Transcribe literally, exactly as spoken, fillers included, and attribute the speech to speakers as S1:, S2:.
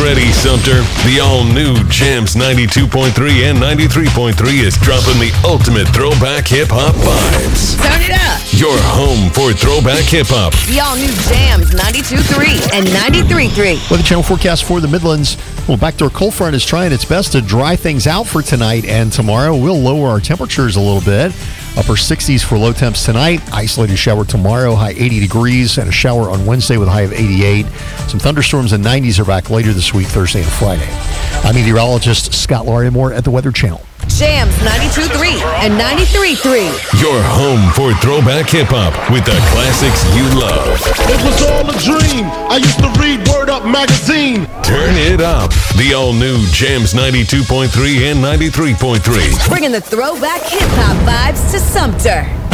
S1: ready, Sumter. The all-new Jams ninety-two point three and ninety-three point three is dropping the ultimate throwback hip-hop vibes.
S2: Turn it up.
S1: Your home for throwback hip-hop.
S2: The all-new Jams ninety-two point three and ninety-three point three.
S3: Weather Channel forecast for the Midlands. Well, backdoor cold front is trying its best to dry things out for tonight and tomorrow. We'll lower our temperatures a little bit. Upper sixties for low temps tonight. Isolated shower tomorrow, high eighty degrees, and a shower on Wednesday with a high of eighty-eight. Some thunderstorms and nineties are back later this week, Thursday and Friday. I'm meteorologist Scott Larimore at the Weather Channel.
S2: Jams ninety-two point three and ninety-three point three.
S1: Your home for throwback hip-hop with the classics you love.
S4: It was all a dream. I used to read Word Up magazine.
S1: Turn it up. The all-new Jams ninety-two point three and ninety-three point three.
S2: Bringing the throwback hip-hop vibes to Sumter.